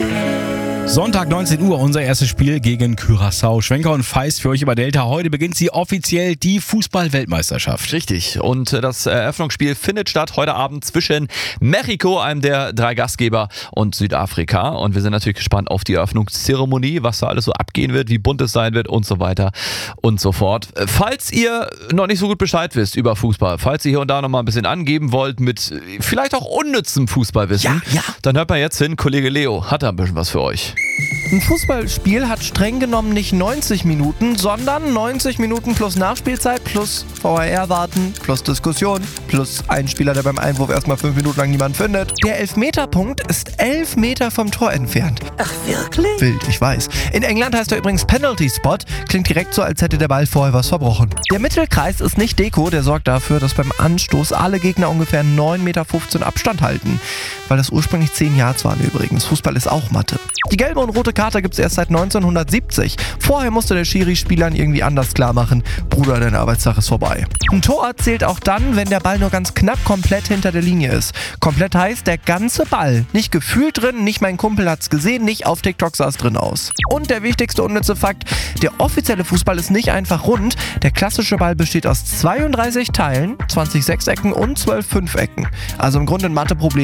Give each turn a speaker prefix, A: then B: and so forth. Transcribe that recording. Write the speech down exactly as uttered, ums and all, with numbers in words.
A: Sonntag neunzehn Uhr, unser erstes Spiel gegen Curaçao. Schwenker und Feist für euch über Delta. Heute beginnt sie offiziell, die Fußball-Weltmeisterschaft.
B: Richtig. Und das Eröffnungsspiel findet statt heute Abend zwischen Mexiko, einem der drei Gastgeber, und Südafrika. Und wir sind natürlich gespannt auf die Eröffnungszeremonie, was da alles so abgehen wird, wie bunt es sein wird und so weiter und so fort. Falls ihr noch nicht so gut Bescheid wisst über Fußball, falls ihr hier und da noch mal ein bisschen angeben wollt mit vielleicht auch unnützem Fußballwissen,
C: Ja, ja.
B: dann hört mal jetzt hin, Kollege Leo hat da ein bisschen was für euch.
C: Ein Fußballspiel hat streng genommen nicht neunzig Minuten, sondern neunzig Minuten plus Nachspielzeit, plus V A R-Warten, plus Diskussion, plus ein Spieler, der beim Einwurf erstmal fünf Minuten lang niemanden findet. Der Elfmeterpunkt ist elf Meter vom Tor entfernt.
D: Ach, wirklich?
C: Wild, ich weiß. In England heißt er übrigens Penalty Spot. Klingt direkt so, als hätte der Ball vorher was verbrochen. Der Mittelkreis ist nicht Deko, der sorgt dafür, dass beim Anstoß alle Gegner ungefähr neun Meter fünfzehn Abstand halten. Weil das ursprünglich zehn Yards waren übrigens. Fußball ist auch Mathe. Die gelbe und rote Karte gibt es erst seit neunzehnhundertsiebzig. Vorher musste der Schiri Spielern irgendwie anders klar machen: Bruder, dein Arbeitstag ist vorbei. Ein Tor zählt auch dann, wenn der Ball nur ganz knapp komplett hinter der Linie ist. Komplett heißt der ganze Ball. Nicht gefühlt drin, nicht mein Kumpel hat's gesehen, nicht auf TikTok sah es drin aus. Und der wichtigste unnütze Fakt: Der offizielle Fußball ist nicht einfach rund. Der klassische Ball besteht aus zweiunddreißig Teilen, zwanzig Sechsecken und zwölf Fünfecken. Also im Grunde ein Matheproblem